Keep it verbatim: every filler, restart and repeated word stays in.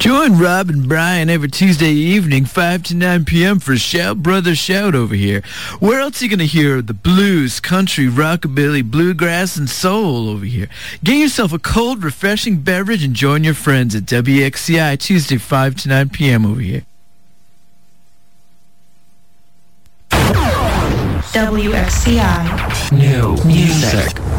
Join Rob and Brian every Tuesday evening, five to nine p.m. for Shout Brother Shout over here. Where else are you going to hear the blues, country, rockabilly, bluegrass, and soul over here? Get yourself a cold, refreshing beverage and join your friends at W X C I Tuesday, five to nine p.m. over here. W X C I New music.